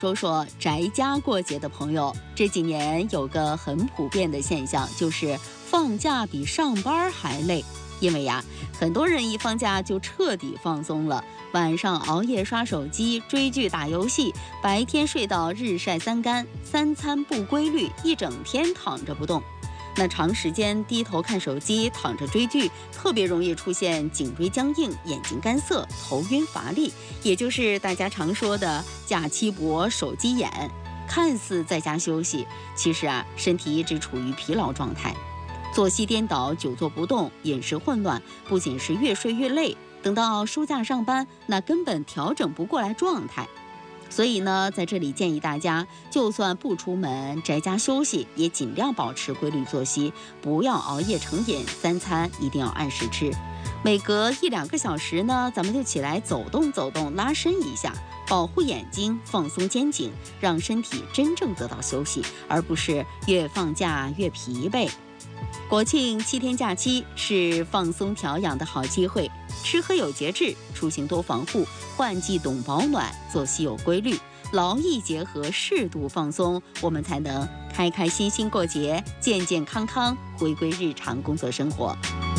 说说宅家过节的朋友，这几年有个很普遍的现象，就是放假比上班还累。因为呀，很多人一放假就彻底放松了，晚上熬夜刷手机、追剧、打游戏，白天睡到日晒三竿，三餐不规律，一整天躺着不动。那长时间低头看手机、躺着追剧，特别容易出现颈椎僵硬、眼睛干涩、头晕乏力，也就是大家常说的假期脖、手机眼。看似在家休息，其实身体一直处于疲劳状态。作息颠倒、久坐不动、饮食混乱，不仅是越睡越累，等到休假上班，那根本调整不过来状态。所以呢，在这里建议大家，就算不出门，宅家休息，也尽量保持规律作息，不要熬夜成瘾，三餐一定要按时吃。每隔1-2个小时呢，咱们就起来走动走动，拉伸一下，保护眼睛，放松肩颈，让身体真正得到休息，而不是越放假越疲惫。国庆7天假期是放松调养的好机会，吃喝有节制，出行多防护，换季懂保暖，作息有规律，劳逸结合，适度放松，我们才能开开心心过节，健健康康回归日常工作生活。